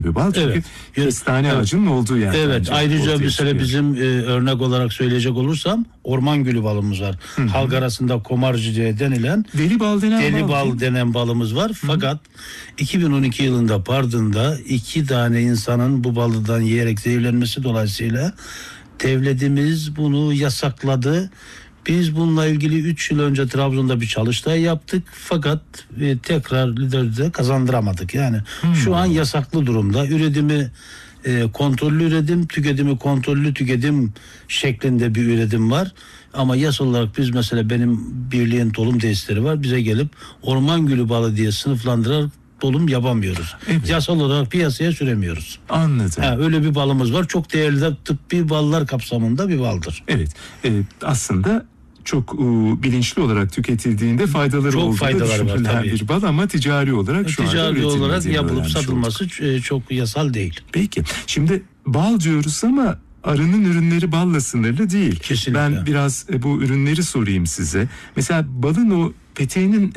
bal. Çünkü Evet. kestane ağacının olduğu yer. Evet. Ayrıca ortaya mesela çıkıyor. bizim örnek olarak söyleyecek olursam orman gülü balımız var. Halk arasında komarcı diye denilen Deli bal denen deli bal, değil bal mi? denen balımız var. Fakat 2012 yılında Bardın'da 2 tane insanın bu baldan yiyerek zehirlenmesi dolayısıyla devletimiz bunu yasakladı. Biz bununla ilgili 3 yıl önce Trabzon'da bir çalıştay yaptık. Fakat tekrar liderde kazandıramadık. Yani şu an yasaklı durumda. Üretimi kontrollü üretim, tüketimi kontrollü tüketim şeklinde bir üretim var. Ama yasal olarak biz mesela benim birliğin tohum tesisleri var. Bize gelip orman gülü balı diye sınıflandırarak tohum yapamıyoruz. Evet. Yasal olarak piyasaya süremiyoruz. Anladım. Öyle bir balımız var. Çok değerli de tıbbi ballar kapsamında bir baldır. Evet. Aslında çok bilinçli olarak tüketildiğinde faydaları Çok olduğu faydaları var düşünülen tabii. bir bal ama ticari olarak şu anda Ticari olarak üretilmediğini yapılıp öğrenmiş olduk. satılması çok yasal değil. Peki. Şimdi bal diyoruz ama arının ürünleri balla sınırlı değil. Kesinlikle. Ben biraz bu ürünleri sorayım size. Mesela balın o peteğinin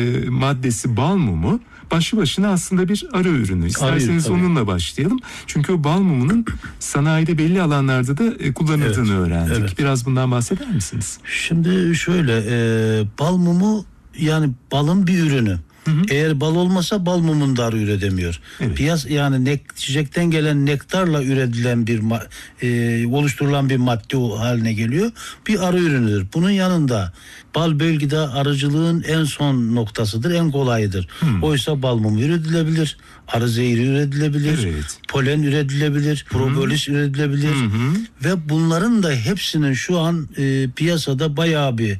maddesi bal mumu başlı başına aslında bir arı ürünü. İsterseniz tabii. onunla başlayalım. Çünkü o bal mumunun sanayide belli alanlarda da kullanıldığını öğrendik. evet. Biraz bundan bahseder misiniz? Şimdi şöyle bal mumu yani balın bir ürünü. Eğer bal olmasa bal mumunu da arı üretemiyor. Evet. Yani çiçekten gelen nektarla üretilen bir oluşturulan bir madde haline geliyor. Bir arı ürünüdür. Bunun yanında bal belki de arıcılığın en son noktasıdır, en kolayıdır. Oysa bal mumu üretilebilir, arı zehri üretilebilir, Evet. polen üretilebilir, propolis üretilebilir ve bunların da hepsinin şu an piyasada bayağı bir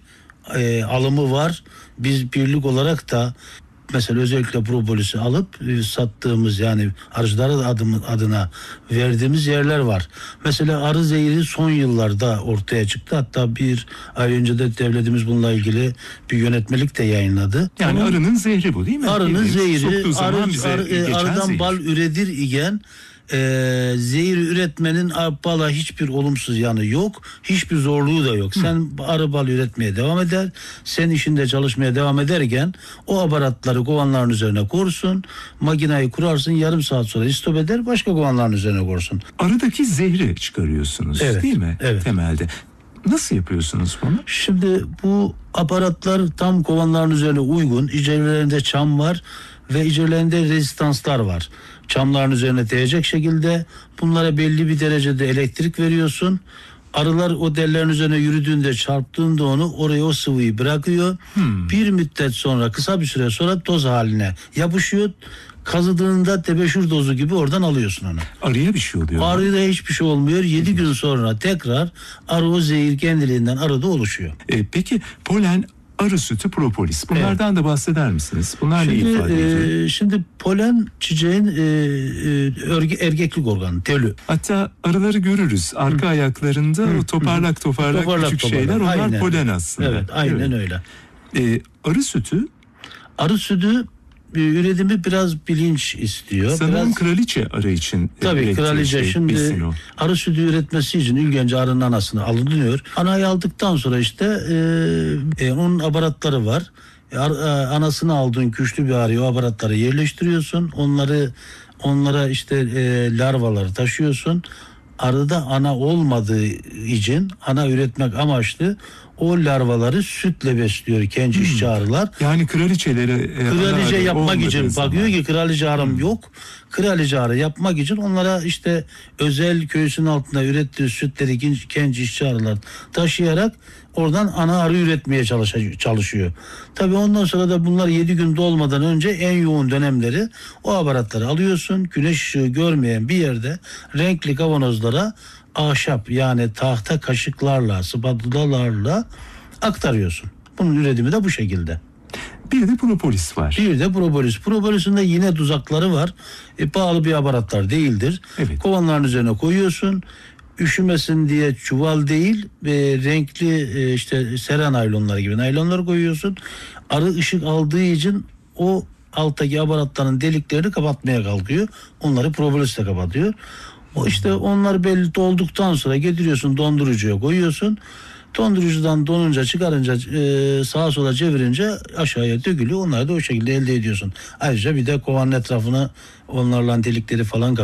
alımı var. Biz birlik olarak da mesela özellikle propolisi alıp sattığımız yani arıcılara adına verdiğimiz yerler var. Mesela arı zehri son yıllarda ortaya çıktı. Hatta bir ay önce de devletimiz bununla ilgili bir yönetmelik de yayınladı. Yani arının zehri bu değil mi? Arının zehri, Soktuğu zaman bize geçen arıdan zehir. bal üretir iken zehir üretmenin bala hiçbir olumsuz yanı yok. Hiçbir zorluğu da yok. Sen arı bal üretmeye devam eder. Sen işinde çalışmaya devam ederken o aparatları kovanların üzerine korsun. Makinayı kurarsın. Yarım saat sonra istop eder. Başka kovanların üzerine korsun. Arıdaki zehri çıkarıyorsunuz değil mi? Evet. Temelde. Nasıl yapıyorsunuz bunu? Şimdi bu aparatlar tam kovanların üzerine uygun. İçerilerinde çam var ve içerilerinde rezistanslar var. Çamların üzerine değecek şekilde bunlara belli bir derecede elektrik veriyorsun. Arılar o dellerin üzerine yürüdüğünde, çarptığında onu oraya o sıvıyı bırakıyor. Bir müddet sonra, kısa bir süre sonra toz haline yapışıyor. Kazıdığında tebeşir dozu gibi oradan alıyorsun onu. Arıya bir şey oluyor. Arıda hiçbir şey olmuyor. 7 gün sonra tekrar arı o zehir kendiliğinden arıda oluşuyor. Peki polen, arı sütü, propolis. Bunlardan da bahseder misiniz? Bunlar ne ifade ediyor? Şimdi polen çiçeğin erkeklik organı, telü. Hatta arıları görürüz. Arka ayaklarında o toparlak küçük şeyler. Onlar Aynen. polen aslında. Evet, aynen öyle. Arı sütü Arı sütü üretimi biraz bilinç istiyor. sanırım kraliçe arı için. Tabii kraliçe şimdi arı sütü üretmesi için ilk önce arının anasını alınıyor. Anayı aldıktan sonra işte onun aparatları var. Anasını aldığın güçlü bir arıya o aparatları yerleştiriyorsun. Onlara işte larvaları taşıyorsun. Arıda ana olmadığı için ana üretmek amaçlı o larvaları sütle besliyor genç işçi arılar. Yani kraliçe yapmak için bakıyor ki kraliçe arım yok. Kraliçe arı yapmak için onlara işte özel köysün altında ürettiği sütleri genç işçi arılar taşıyarak oradan ana arı üretmeye çalışıyor. Tabii ondan sonra da bunlar 7 gün dolmadan önce en yoğun dönemleri o aparatları alıyorsun. Güneş ışığı görmeyen bir yerde renkli kavanozlara ahşap yani tahta kaşıklarla, spatulalarla aktarıyorsun. Bunun üretimi de bu şekilde. Bir de propolis var. Bir de propolis. Propolis'in de yine tuzakları var. Pahalı bir aparatlar değildir. Evet. Kovanların üzerine koyuyorsun. Üşümesin diye çuval değil renkli işte sera naylonları gibi naylonları koyuyorsun. Arı ışık aldığı için o alttaki aparatların deliklerini kapatmaya kalkıyor. Onları propolisle kapatıyor. O işte onlar belli olduktan sonra getiriyorsun dondurucuya koyuyorsun. Dondurucudan donunca çıkarınca sağa sola çevirince aşağıya dökülüyor. Onları da o şekilde elde ediyorsun. Ayrıca bir de kovanın etrafını onlarla delikleri falan